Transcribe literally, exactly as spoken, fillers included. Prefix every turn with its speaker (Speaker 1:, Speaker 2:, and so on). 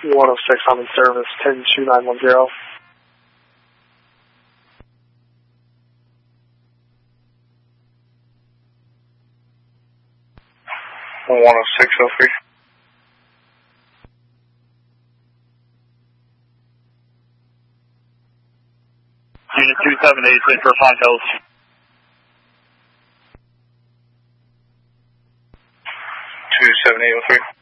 Speaker 1: one oh six, I'm in service, ten two nine one zero.
Speaker 2: one oh six oh three.
Speaker 3: Unit two seven eight, in for Fontaines.
Speaker 2: two seven eight oh three.